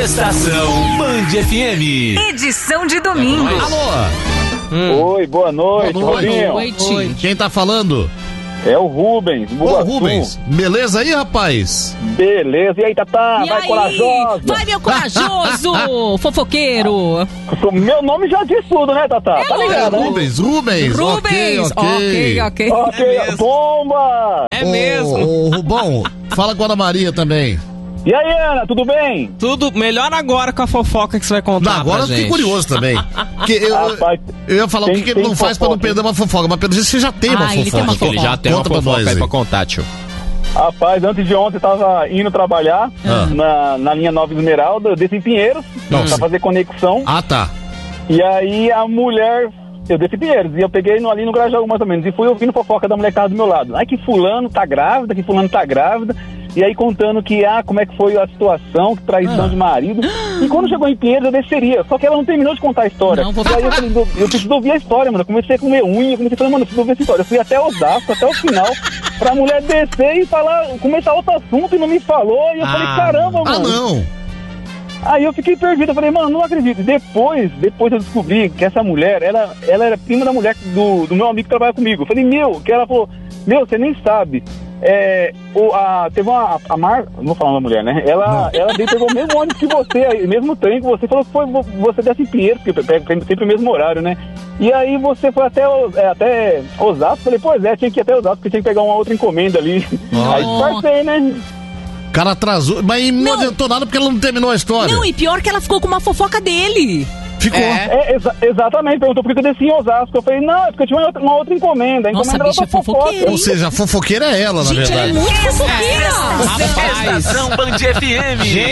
Estação Band FM. Edição de domingo. Alô? Oi, boa noite, Robinho. Oi. Quem tá falando? É o Rubens. Ô, Rubens, beleza aí, rapaz? Beleza, e aí, Tatá? E Vai, aí? corajosa? Vai, meu corajoso, fofoqueiro. Meu nome já diz tudo, né, Tatá? Tá ligado, né? Rubens. Ok. Ok, bomba! É mesmo. Ô, Rubão, fala com a Ana Maria também. E aí, Ana, tudo bem? Tudo melhor agora com a fofoca que você vai contar. Não, agora eu pra fiquei gente. curioso também. Rapaz, Eu ia falar o que ele não faz pra não perder uma fofoca, mas pelo jeito você já tem uma ele tem uma fofoca. Ele já tem Conta uma pra fofoca nós aí aí. pra contar, tio. Rapaz, antes de ontem eu tava indo trabalhar na linha Nova Esmeralda, eu desci em Pinheiros pra fazer conexão. Ah, tá. E aí a mulher... Eu desci em Pinheiros e eu peguei ali no Grajaú mais ou menos e fui ouvindo fofoca da molecada do meu lado. Ai, que fulano tá grávida, E aí contando que, como é que foi a situação, que traição de marido. E quando chegou em Pinheiros eu desceria, só que ela não terminou de contar a história. Não, E aí eu falei, eu preciso ouvir a história, mano. Eu comecei a comer unha, eu falei, mano, eu preciso ouvir essa história. Eu fui até Osasco, até o final, pra mulher descer e falar, começar outro assunto e não me falou. E eu falei, caramba, mano. Ah, não. Aí eu fiquei perdido, eu falei, mano, não acredito. Depois eu descobri que essa mulher, ela era prima da mulher do meu amigo que trabalha comigo. Eu falei, que ela falou, você nem sabe. Teve a Mar, não vou falar uma mulher, né? Ela pegou o mesmo ônibus que você, o mesmo trem que você, falou que foi você desce em Pinheiros, porque pega sempre o mesmo horário, né? E aí você foi até Osasco, falei, pois é, tinha que ir até Osasco, porque tinha que pegar uma outra encomenda ali. Aí disfarcei, né? O cara atrasou, mas não adiantou nada porque ela não terminou a história. Não, e pior que ela ficou com uma fofoca dele. Ficou. Exatamente, perguntou por que eu desci em Osasco. Eu falei, não, é porque eu tinha uma outra encomenda. A Nossa, encomenda a bicha era pra fofoca. fofoqueira, hein? Ou seja, a fofoqueira é ela, na Gente, ela é verdade. muito fofoqueira. Estação Band FM.